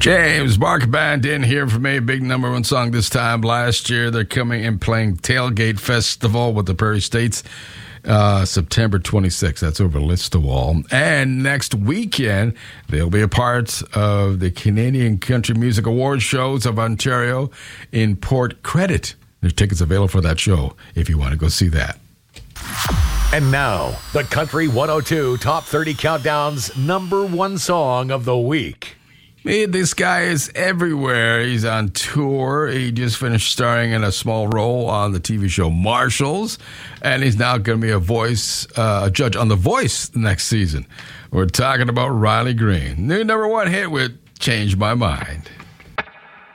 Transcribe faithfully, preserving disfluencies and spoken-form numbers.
James Barker Band didn't hear from a big number one song this time last year. They're coming and playing Tailgate Festival with the Prairie States uh, September twenty-sixth. That's over Listowel. And next weekend, they'll be a part of the Canadian Country Music Awards shows of Ontario in Port Credit. There's tickets available for that show if you want to go see that. And now, the Country one oh two Top thirty Countdown's number one song of the week. Hey, this guy is everywhere. He's on tour. He just finished starring in a small role on the T V show Marshalls, and he's now going to be a voice, uh, a judge on The Voice next season. We're talking about Riley Green. New number one hit with Change My Mind.